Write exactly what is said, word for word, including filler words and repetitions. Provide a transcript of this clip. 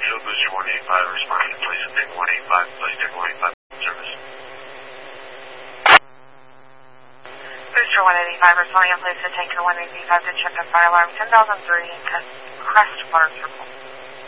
Field Booster one eighty-five, responding to place Big one eighty-five, place Big one eighty-five service. Booster one eighty-five, responding on place to Tanker one eighty-five to check the fire alarm ten thousand three, Crest Water Circle.